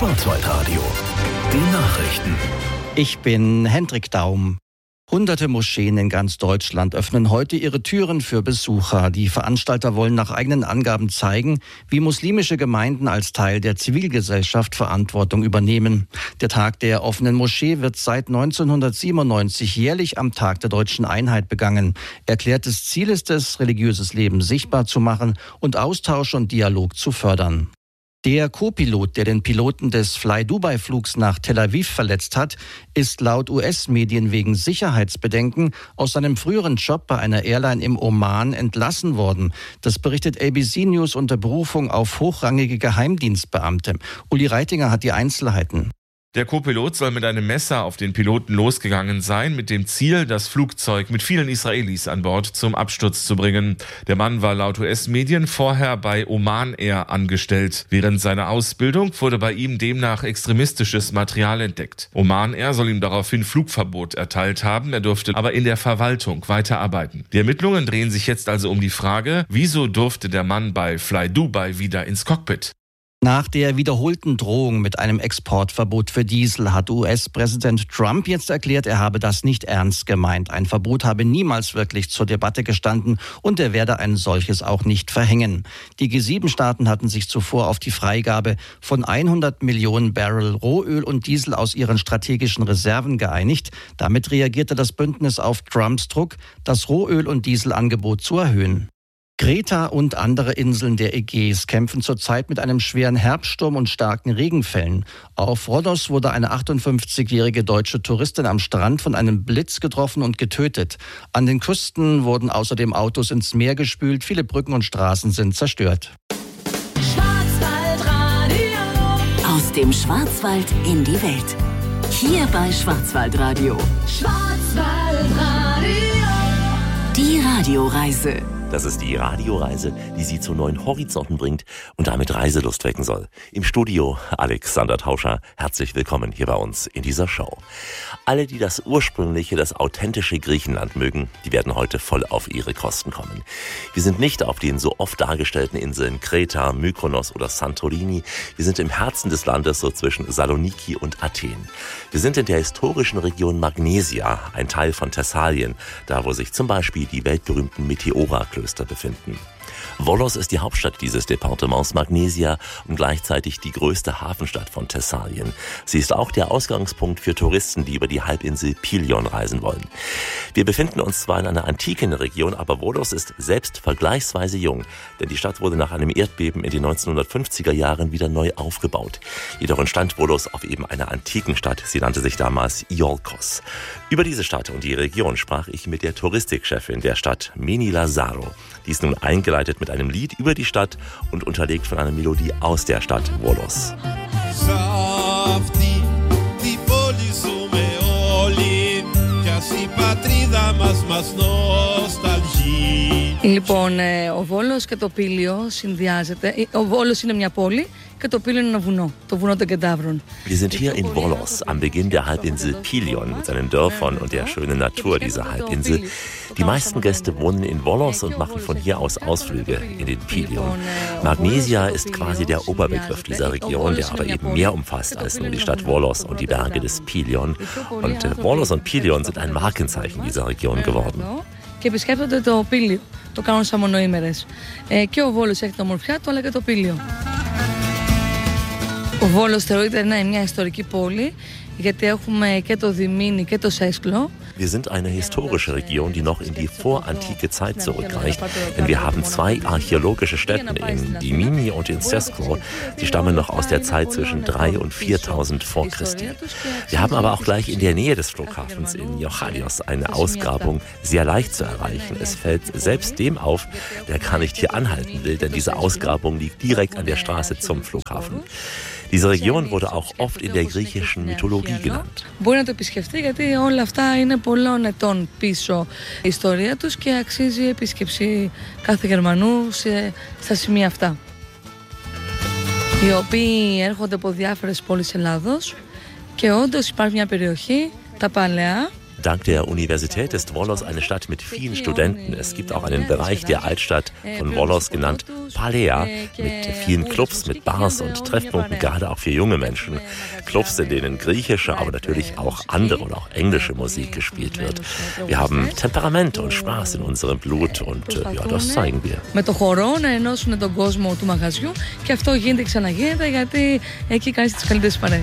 Schwarzwaldradio. Die Nachrichten. Ich bin Hendrik Daum. Hunderte Moscheen in ganz Deutschland öffnen heute ihre Türen für Besucher. Die Veranstalter wollen nach eigenen Angaben zeigen, wie muslimische Gemeinden als Teil der Zivilgesellschaft Verantwortung übernehmen. Der Tag der offenen Moschee wird seit 1997 jährlich am Tag der Deutschen Einheit begangen. Erklärtes Ziel ist es, religiöses Leben sichtbar zu machen und Austausch und Dialog zu fördern. Der Co-Pilot, der den Piloten des Fly-Dubai-Flugs nach Tel Aviv verletzt hat, ist laut US-Medien wegen Sicherheitsbedenken aus seinem früheren Job bei einer Airline im Oman entlassen worden. Das berichtet ABC News unter Berufung auf hochrangige Geheimdienstbeamte. Uli Reitinger hat die Einzelheiten. Der Co-Pilot soll mit einem Messer auf den Piloten losgegangen sein, mit dem Ziel, das Flugzeug mit vielen Israelis an Bord zum Absturz zu bringen. Der Mann war laut US-Medien vorher bei Oman Air angestellt. Während seiner Ausbildung wurde bei ihm demnach extremistisches Material entdeckt. Oman Air soll ihm daraufhin Flugverbot erteilt haben, er durfte aber in der Verwaltung weiterarbeiten. Die Ermittlungen drehen sich jetzt also um die Frage, wieso durfte der Mann bei Fly Dubai wieder ins Cockpit? Nach der wiederholten Drohung mit einem Exportverbot für Diesel hat US-Präsident Trump jetzt erklärt, er habe das nicht ernst gemeint. Ein Verbot habe niemals wirklich zur Debatte gestanden und er werde ein solches auch nicht verhängen. Die G7-Staaten hatten sich zuvor auf die Freigabe von 100 Millionen Barrel Rohöl und Diesel aus ihren strategischen Reserven geeinigt. Damit reagierte das Bündnis auf Trumps Druck, das Rohöl- und Dieselangebot zu erhöhen. Kreta und andere Inseln der Ägäis kämpfen zurzeit mit einem schweren Herbststurm und starken Regenfällen. Auf Rhodos wurde eine 58-jährige deutsche Touristin am Strand von einem Blitz getroffen und getötet. An den Küsten wurden außerdem Autos ins Meer gespült, viele Brücken und Straßen sind zerstört. Schwarzwaldradio. Aus dem Schwarzwald in die Welt. Hier bei Schwarzwaldradio. Schwarzwaldradio. Die Radioreise. Das ist die Radioreise, die Sie zu neuen Horizonten bringt und damit Reiselust wecken soll. Im Studio Alexander Tauscher. Herzlich willkommen hier bei uns in dieser Show. Alle, die das ursprüngliche, das authentische Griechenland mögen, die werden heute voll auf ihre Kosten kommen. Wir sind nicht auf den so oft dargestellten Inseln Kreta, Mykonos oder Santorini. Wir sind im Herzen des Landes, so zwischen Saloniki und Athen. Wir sind in der historischen Region Magnesia, ein Teil von Thessalien, da wo sich zum Beispiel die weltberühmten Meteora-Klöster befinden. Volos ist die Hauptstadt dieses Departements Magnesia und gleichzeitig die größte Hafenstadt von Thessalien. Sie ist auch der Ausgangspunkt für Touristen, die über die Halbinsel Pylion reisen wollen. Wir befinden uns zwar in einer antiken Region, aber Volos ist selbst vergleichsweise jung, denn die Stadt wurde nach einem Erdbeben in den 1950er Jahren wieder neu aufgebaut. Jedoch entstand Volos auf eben einer antiken Stadt. Sie nannte sich damals Iolkos. Über diese Stadt und die Region sprach ich mit der Touristikchefin der Stadt, Meni Lazaro. Die ist nun eingeleitet mit einem Lied über die Stadt und unterlegt von einer Melodie aus der Stadt Volos. Λοιπόν, ο Βόλος και το Πήλιο συνδυάζεται. Ο Βόλος είναι μια πόλη και το Πήλιο είναι ένα βουνό, το βουνό των Κεντάβρων. Wir sind hier in Volos, am Beginn der Halbinsel Pylion, mit seinen Dörfern und der schönen Natur dieser Halbinsel. Die meisten Gäste wohnen in Volos und machen von hier aus Ausflüge in den Pylion. Magnesia ist quasi der Oberbegriff dieser Region, der aber eben mehr umfasst als nur die Stadt Volos und die Berge des Pylion. Und Volos und Pylion sind ein Markenzeichen dieser Region geworden. Και επισκέπτονται το Πήλιο, το κάνουν σαν μονοήμερες. Και ο Βόλος έχει τα ομορφιά του, αλλά και το Πήλιο. Ο Βόλος θεωρείται μια ιστορική πόλη, γιατί έχουμε και το Διμήνι και το Σέσκλο. Wir sind eine historische Region, die noch in die vorantike Zeit zurückreicht, denn wir haben zwei archäologische Stätten in Dimini und in Sesklo. Die stammen noch aus der Zeit zwischen 3.000 und 4.000 vor Christi. Wir haben aber auch gleich in der Nähe des Flughafens in Iochalios eine Ausgrabung sehr leicht zu erreichen. Es fällt selbst dem auf, der gar nicht hier anhalten will, denn diese Ausgrabung liegt direkt an der Straße zum Flughafen. Diese Region wurde auch oft in der griechischen Mythologie genannt. Μπορεί να το επισκεφτεί γιατί όλα αυτά είναι πολλών ετών πίσω η ιστορία τους και αξίζει επίσκεψη κάθε Γερμανού στα σημεία αυτά. Οι οποίοι έρχονται από διάφορες πόλεις Ελλάδος και όντως υπάρχει μια περιοχή, τα Παλαιά, Dank der Universität ist Volos eine Stadt mit vielen Studenten. Es gibt auch einen Bereich der Altstadt von Volos genannt Palea mit vielen Clubs, mit Bars und Treffpunkten, gerade auch für junge Menschen. Clubs, in denen griechische, aber natürlich auch andere oder auch englische Musik gespielt wird. Wir haben Temperament und Spaß in unserem Blut und ja, das zeigen wir. Με το χορό να ενώσουν τον κόσμο του μαγαζιού και αυτό γίνεται και ξαναγίνεται γιατί εκεί κάνεις τις καλύτερες παρέες.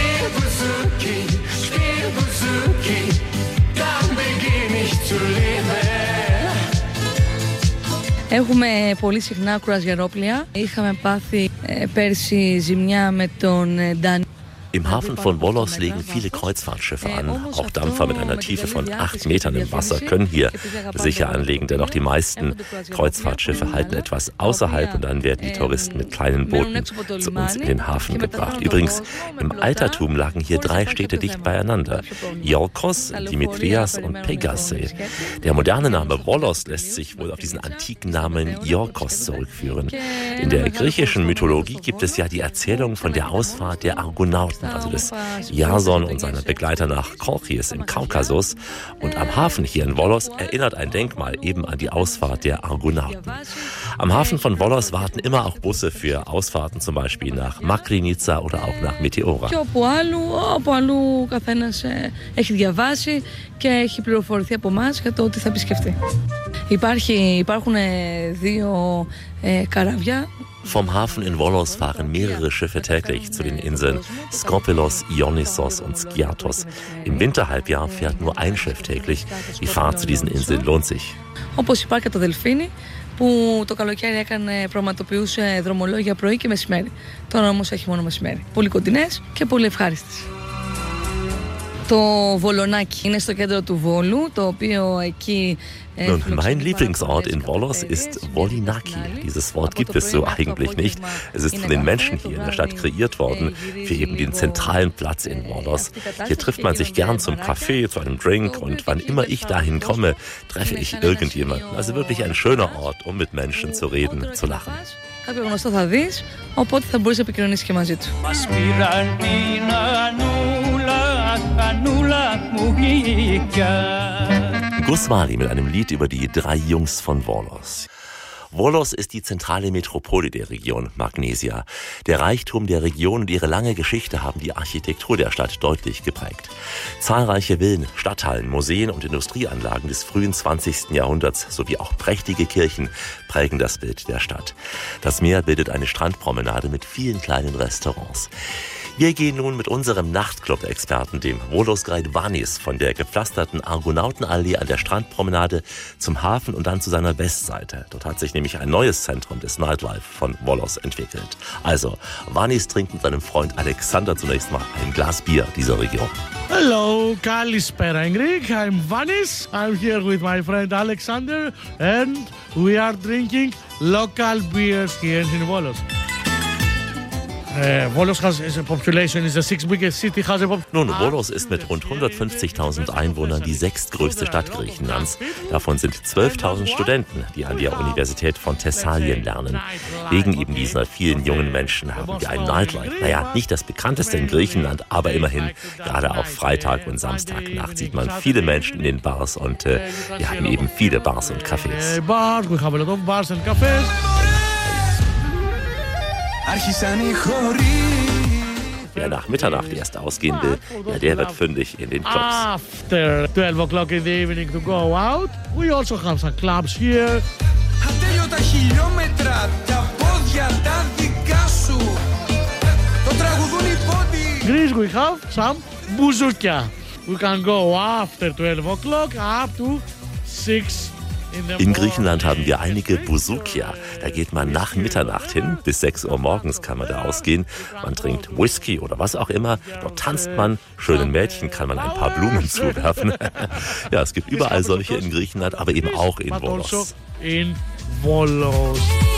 Έχουμε πολύ συχνά κρουαζιερόπλοια. Είχαμε πάθει πέρσι ζημιά με τον Ντάνι. Im Hafen von Volos legen viele Kreuzfahrtschiffe an. Auch Dampfer mit einer Tiefe von 8 Metern im Wasser können hier sicher anlegen, denn auch die meisten Kreuzfahrtschiffe halten etwas außerhalb und dann werden die Touristen mit kleinen Booten zu uns in den Hafen gebracht. Übrigens, im Altertum lagen hier 3 Städte dicht beieinander: Iolkos, Dimitrias und Pegase. Der moderne Name Volos lässt sich wohl auf diesen antiken Namen Iolkos zurückführen. In der griechischen Mythologie gibt es ja die Erzählung von der Ausfahrt der Argonauten, also des Jason und seiner Begleiter nach Kolchis im Kaukasus. Und am Hafen hier in Volos erinnert ein Denkmal eben an die Ausfahrt der Argonauten. Am Hafen von Volos warten immer auch Busse für Ausfahrten, zum Beispiel nach Makrinica oder auch nach Meteora. Όπου αλλού καθένας έχει διαβάσει και έχει πληροφορηθεί από εμάς για το ότι θα επισκεφτεί. Υπάρχουν 2 καράβια. Vom Hafen in Volos fahren mehrere Schiffe täglich zu den Inseln Skopelos, Ionisos und Skiathos. Im Winterhalbjahr fährt nur ein Schiff täglich. Die Fahrt zu diesen Inseln lohnt sich. Όπως υπάρχει και το Δελφίνι, που το καλοκαίρι πραγματοποιούσε δρομολόγια πρωί και μεσημέρι. Τώρα όμως έχει μόνο μεσημέρι. Πολύ κοντινές και πολύ ευχάριστες. Το Βολονάκι είναι στο κέντρο του Βόλου, το οποίο εκεί... Nun, mein Lieblingsort in Volos ist Volinaki. Dieses Wort gibt es so eigentlich nicht. Es ist von den Menschen hier in der Stadt kreiert worden für eben den zentralen Platz in Volos. Hier trifft man sich gern zum Kaffee, zu einem Drink und wann immer ich dahin komme, treffe ich irgendjemanden. Also wirklich ein schöner Ort, um mit Menschen zu reden, zu lachen. Κάποιο γνωστό θα δεις, οπότε θα μπορείς να επικοινωνήσεις και μαζί του. Guswali mit einem Lied über die 3 Jungs von Volos. Volos ist die zentrale Metropole der Region Magnesia. Der Reichtum der Region und ihre lange Geschichte haben die Architektur der Stadt deutlich geprägt. Zahlreiche Villen, Stadthallen, Museen und Industrieanlagen des frühen 20. Jahrhunderts sowie auch prächtige Kirchen prägen das Bild der Stadt. Das Meer bildet eine Strandpromenade mit vielen kleinen Restaurants. Wir gehen nun mit unserem Nachtclub-Experten, dem Volos Guide Vanis, von der gepflasterten Argonautenallee an der Strandpromenade zum Hafen und dann zu seiner Westseite. Dort hat sich nämlich ein neues Zentrum des Nightlife von Volos entwickelt. Also, Vanis trinkt mit seinem Freund Alexander zunächst mal ein Glas Bier dieser Region. Hello, Kalispera in Greek. I'm Vanis. I'm here with my friend Alexander and we are drinking local beers here in Volos. Volos has a population, is the 6th biggest city, has a Nun, Volos ist mit rund 150.000 Einwohnern die 6. größte Stadt Griechenlands. Davon sind 12.000 Studenten, die an der Universität von Thessalien lernen. Wegen eben dieser vielen jungen Menschen haben wir ein Nightlife. Naja, nicht das bekannteste in Griechenland, aber immerhin, gerade auch Freitag und Samstagnacht sieht man viele Menschen in den Bars und wir haben eben viele Bars und Cafés. Wer nach Mitternacht erst ausgehen will, ja, der wird fündig in den Clubs. After 12 o'clock in the evening to go out, we also have some clubs here. Ατέλειωτα χιλιόμετρα, τα πόδια τα δικά σου. Το τραγουδούν οι πόντοι. Greece we have some bouzoukia. We can go after 12 o'clock up to 6. In Griechenland haben wir einige Bouzoukia. Da geht man nach Mitternacht hin. Bis 6 Uhr morgens kann man da ausgehen. Man trinkt Whisky oder was auch immer. Dort tanzt man. Schönen Mädchen kann man ein paar Blumen zuwerfen. Ja, es gibt überall solche in Griechenland, aber eben auch in Volos. In Volos.